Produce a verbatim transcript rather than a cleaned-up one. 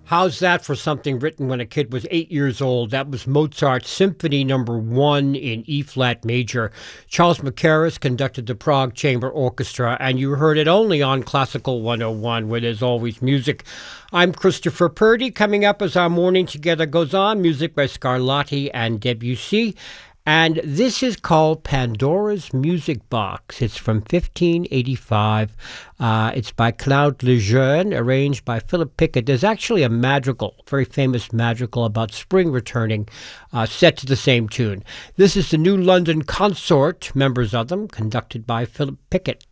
How's that for something written when a kid was eight years old? That was Mozart's Symphony Number One in E flat major. Charles Mackerras conducted the Prague Chamber Orchestra, and you heard it only on Classical one oh one, where there's always music. I'm Christopher Purdy. Coming up as our morning together goes on, music by Scarlatti and Debussy. And this is called Pandora's Music Box. It's from fifteen eighty-five. Uh, it's by Claude Lejeune, arranged by Philip Pickett. There's actually a madrigal, very famous madrigal about spring returning, uh, set to the same tune. This is the New London Consort, members of them, conducted by Philip Pickett.